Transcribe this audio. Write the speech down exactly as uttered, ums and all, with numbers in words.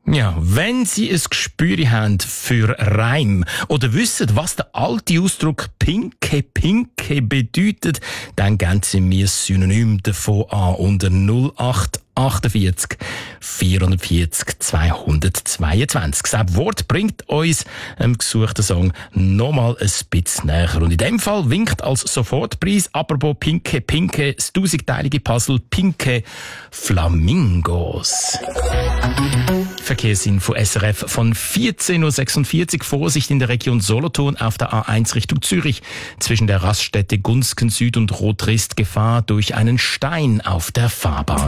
Ja, wenn Sie ein Gespür haben für Reim oder wissen, was der alte Ausdruck Pinke Pinke bedeutet, dann geben Sie mir ein Synonym davon an unter null acht achtundvierzig vierundvierzig zweihundertzweiundzwanzig. Das Wort bringt uns im gesuchten Song nochmal ein bisschen näher. Und in dem Fall winkt als Sofortpreis, apropos Pinke Pinke, das tausendteilige Puzzle Pinke Flamingos. Verkehrsinfo S R F von vierzehn Uhr sechsundvierzig. Vorsicht in der Region Solothurn auf der A eins Richtung Zürich. Zwischen der Raststätte Gunzken Süd und Rotrist Gefahr durch einen Stein auf der Fahrbahn.